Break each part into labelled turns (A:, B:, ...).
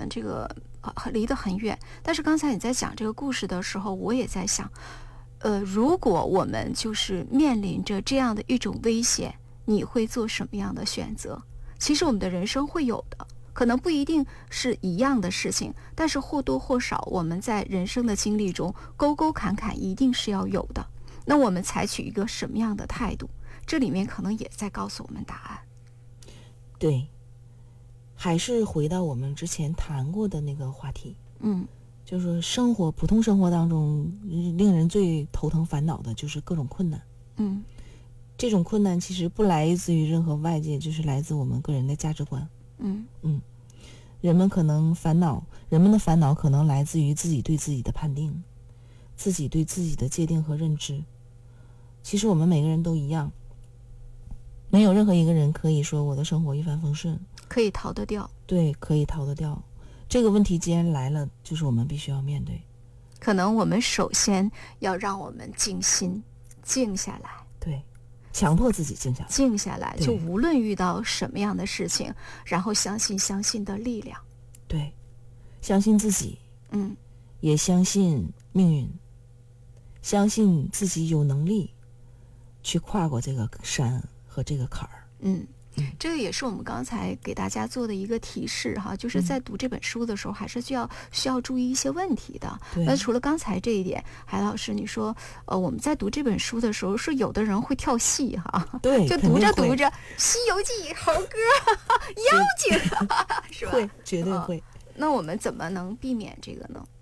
A: 们这个离得很远。但是刚才你在讲这个故事的时候，我也在想，如果我们就是面临着这样的一种危险，你会做什么样的选择？其实我们的人生会有的，可能不一定是一样的事情，但是或多或少我们在人生的经历中沟沟坎坎一定是要有的。那我们采取一个什么样的态度？这里面可能也在告诉我们答案。
B: 对，还是回到我们之前谈过的那个话题，就是说普通生活当中令人最头疼烦恼的就是各种困难。这种困难其实不来自于任何外界，就是来自我们个人的价值观。人们的烦恼可能来自于自己对自己的判定，自己对自己的界定和认知。其实我们每个人都一样，没有任何一个人可以说我的生活一帆风顺，
A: 可以逃得掉。
B: 对，可以逃得掉。这个问题既然来了，就是我们必须要面对。
A: 可能我们首先要让我们静心，静下来。
B: 对，强迫自己静下来，
A: 就无论遇到什么样的事情，然后相信的力量。
B: 对，相信自己，也相信命运，相信自己有能力去跨过这个山和这个坎儿。
A: 这个也是我们刚才给大家做的一个提示哈，就是在读这本书的时候，还是需要注意一些问题的。那除了刚才这一点，海老师你说，我们在读这本书的时候，是有的人会跳戏哈，
B: 对，
A: 就读着读着《西游记》猴哥妖精，是吧？
B: 会，绝对会。
A: 那我们怎么能避免这个呢？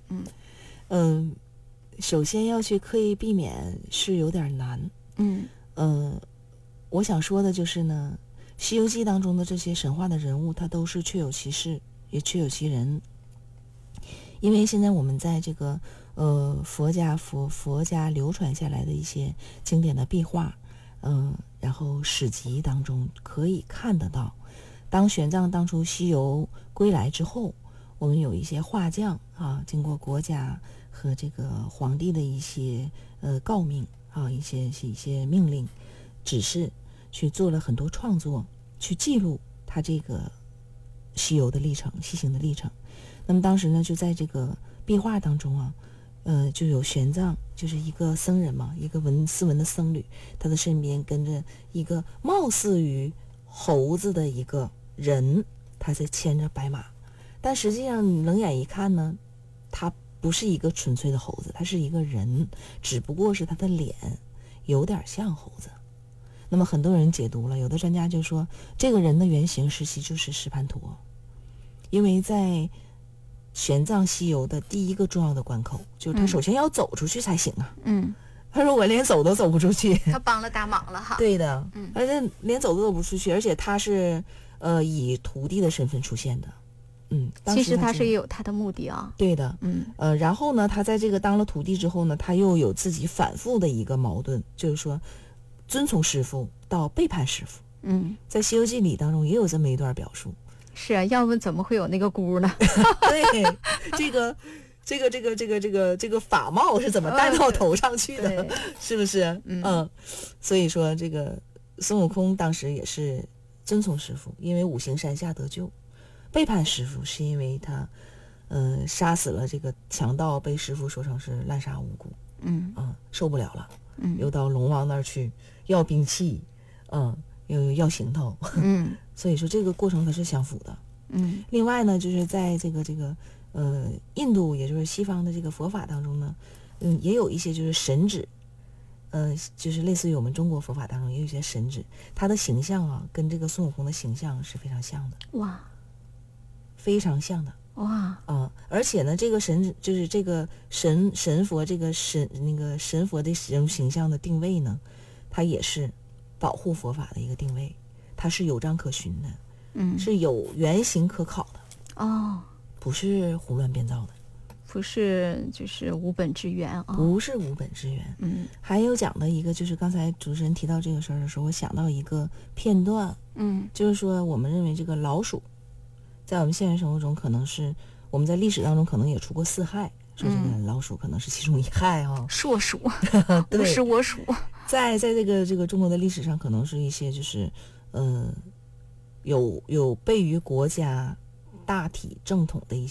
B: 首先要去刻意避免是有点难。我想说的就是呢，《西游记》当中的这些神话的人物，他都是确有其事，也确有其人。因为现在我们在这个佛家流传下来的一些经典的壁画，然后史籍当中可以看得到，当玄奘当初西游归来之后，我们有一些画匠啊，经过国家和这个皇帝的一些诰命啊，一些命令指示，去做了很多创作，去记录他这个西游的历程，西行的历程。那么当时呢，就在这个壁画当中啊，就有玄奘，就是一个僧人嘛，一个斯文的僧侣，他的身边跟着一个貌似于猴子的一个人，他在牵着白马，但实际上你冷眼一看呢，他不是一个纯粹的猴子，他是一个人，只不过是他的脸有点像猴子。那么很多人解读了，有的专家就说这个人的原型实际就是石盘陀，因为在玄奘西游的第一个重要的关口，就是他首先要走出去才行啊。他说我连走都走不出去，
A: 他帮了大忙了哈。
B: 对的，而且连走都走不出去，而且他是以徒弟的身份出现的。
A: 其实他是也有他的目的啊。
B: 对的，然后呢，他在这个当了徒弟之后呢，他又有自己反复的一个矛盾，就是说遵从师父到背叛师父。在《西游记》里当中也有这么一段表述。
A: 是啊，要不怎么会有那个箍呢？
B: 对，这个法帽是怎么戴到头上去的？是不是？所以说这个孙悟空当时也是遵从师父，因为五行山下得救；背叛师父是因为他杀死了这个强盗，被师父说成是滥杀无辜。受不了了，又到龙王那儿去要兵器，又要行头。所以说这个过程它是相符的。另外呢，就是在这个印度，也就是西方的这个佛法当中呢，也有一些就是神旨，就是类似于我们中国佛法当中也有一些神旨，他的形象啊，跟这个孙悟空的形象是非常像的。
A: 哇，
B: 非常像的。
A: 哇，
B: 而且呢，这个神就是这个神佛，这个神佛的人物形象的定位呢，它也是保护佛法的一个定位，它是有章可循的，是有原型可考的。不是胡乱编造的，
A: 不是就是无本之源啊，
B: 不是无本之源。还有讲的一个就是刚才主持人提到这个事儿的时候，我想到一个片段，就是说我们认为这个老鼠在我们现实生活中可能是我们在历史当中可能也出过4害，说这个老鼠可能是其中1害啊，
A: 硕鼠，不是我鼠。
B: 在这个中国的历史上，可能是一些就是有悖于国家大体正统的一